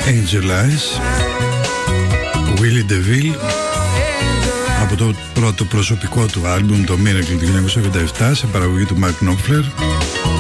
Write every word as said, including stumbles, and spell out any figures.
Angel Eyes, Willie DeVille, από το πρώτο προσωπικό του άλμπουμ, το Miracle του χίλια εννιακόσια ογδόντα επτά, σε παραγωγή του Mark Knopfler.